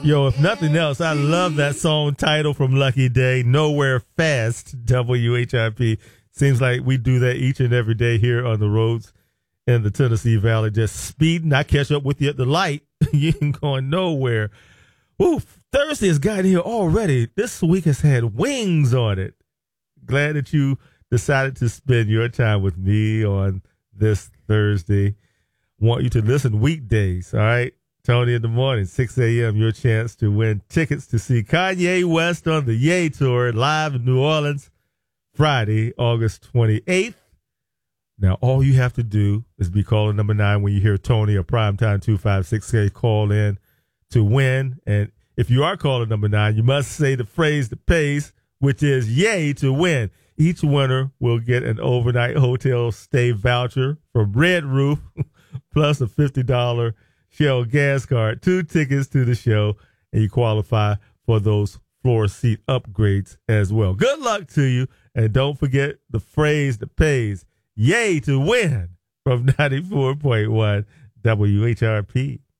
Yo, if nothing else, I love that song title from Lucky Day, Nowhere Fast, WHIP. Seems like we do that each and every day here on the roads in the Tennessee Valley, just speeding. I catch up with you at the light. You ain't going nowhere. Woo, Thursday has gotten here already. This week has had wings on it. Glad that you decided to spend your time with me on this Thursday. Want you to listen weekdays, all right? Tony in the morning, 6 a.m., your chance to win tickets to see Kanye West on the Ye Tour live in New Orleans Friday, August 28th. Now, all you have to do is be calling number 9 when you hear Tony or Primetime 256K call in to win. And if you are calling number 9, you must say the phrase that pays, which is yay to win. Each winner will get an overnight hotel stay voucher from Red Roof plus a $50 Shell gas card, 2 tickets to the show, and you qualify for those floor seat upgrades as well. Good luck to you, and don't forget the phrase that pays, yay to win, from 94.1 WHRP.